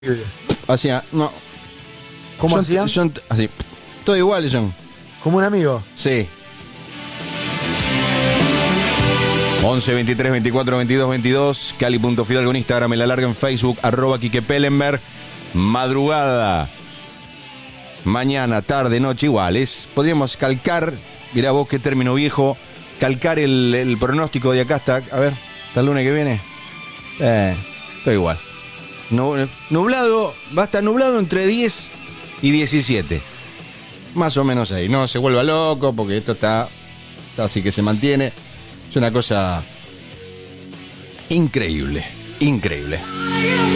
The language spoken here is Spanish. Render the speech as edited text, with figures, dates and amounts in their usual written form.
Hacía, no. ¿Cómo hacían? Así. Todo igual, John. ¿Como un amigo? Sí. 11 23 24 22 22. Cali.fidalgo en Instagram, me la larga en Facebook, @Quique Pellenberg. Madrugada. Mañana, tarde, noche, iguales. Podríamos calcar, mirá vos qué término viejo, calcar el pronóstico de acá hasta, a ver, hasta el lunes que viene. Todo igual. Nublado, va a estar nublado entre 10 y 17. Más o menos ahí. No se vuelva loco porque esto está así que se mantiene. Es una cosa increíble, increíble.